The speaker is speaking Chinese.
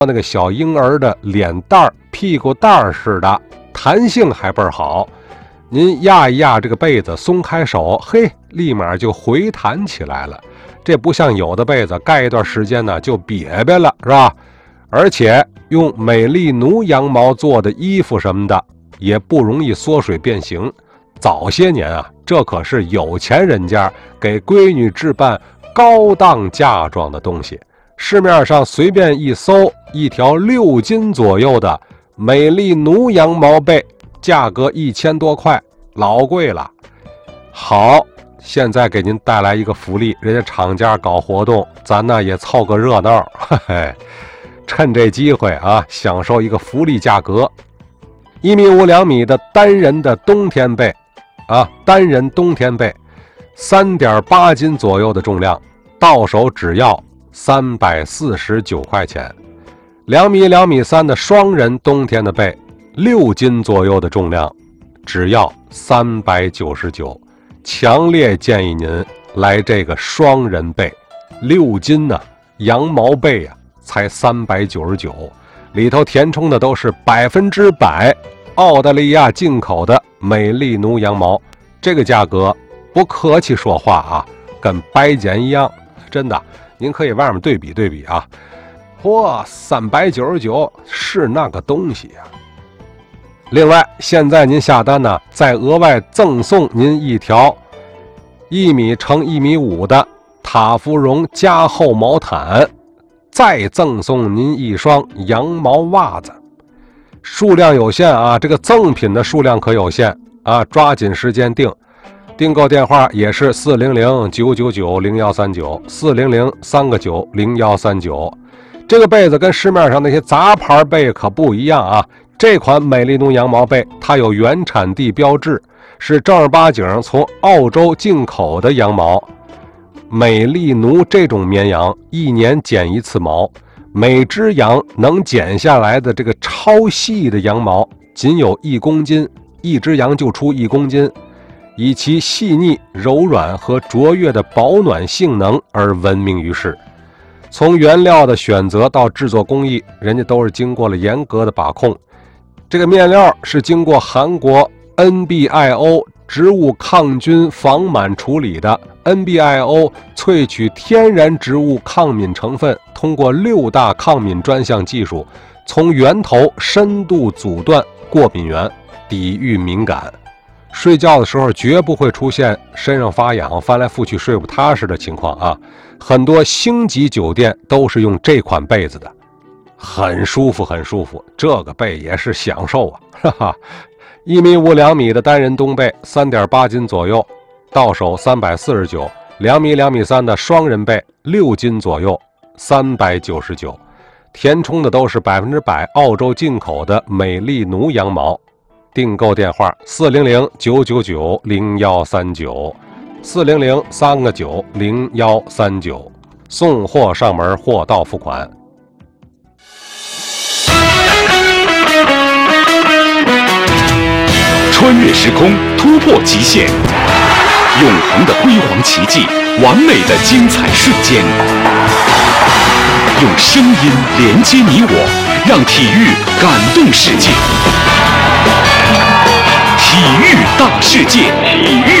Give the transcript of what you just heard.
那个小婴儿的脸蛋儿、屁股蛋儿似的，弹性还倍儿好。您压一压这个被子，松开手，嘿，立马就回弹起来了。这不像有的被子盖一段时间呢就瘪瘪了，是吧？而且用美丽奴羊毛做的衣服什么的也不容易缩水变形。早些年啊，这可是有钱人家给闺女置办高档嫁妆的东西。市面上随便一搜，一条6斤左右的美丽奴羊毛被，价格1000多块，老贵了。好，现在给您带来一个福利，人家厂家搞活动，咱呢也凑个热闹，嘿嘿，趁这机会啊，享受一个福利价格，1.5米2米的单人的冬天被啊，单人冬天被，3.8斤左右的重量，到手只要349块钱。2.3米2米的双人冬天的被，6斤左右的重量，只要399。强烈建议您来这个双人被，6斤呢，羊毛被啊，才399，里头填充的都是100%澳大利亚进口的美丽奴羊毛，这个价格不客气说话啊，跟白捡一样，真的，您可以外面对比对比啊。嚯，399是那个东西啊！另外，现在您下单呢，再额外赠送您一条1米乘1.5米的塔芙绒加厚毛毯，再赠送您一双羊毛袜子。数量有限啊，这个赠品的数量可有限啊，抓紧时间订。订购电话也是400-999-0139，400-3个9-0139。这个被子跟市面上那些杂牌被可不一样啊，这款美丽奴羊毛被它有原产地标志，是正儿八经从澳洲进口的羊毛。美丽奴这种绵羊1年剪1次毛，每只羊能剪下来的这个超细的羊毛仅有1公斤，一只羊就出1公斤，以其细腻、柔软和卓越的保暖性能而闻名于世。从原料的选择到制作工艺，人家都是经过了严格的把控。这个面料是经过韩国 NBIO 植物抗菌防螨处理的， NBIO 萃取天然植物抗敏成分，通过6大抗敏专项技术，从源头深度阻断过敏源，抵御敏感。睡觉的时候绝不会出现身上发痒、翻来覆去睡不踏实的情况啊！很多星级酒店都是用这款被子的，很舒服，很舒服。这个被也是享受啊，哈哈！1.5米2米的单人冬被，3.8斤左右，到手349；2.3米的双人被，6斤左右，399。填充的都是100%澳洲进口的美丽奴羊毛。订购电话400-999-0139，400-3个9-0139，送货上门，货到付款。 穿越时空，突破极限，永恒的辉煌奇迹，完美的精彩瞬间。用声音连接你我，让体育感动世界。体育大世界，体育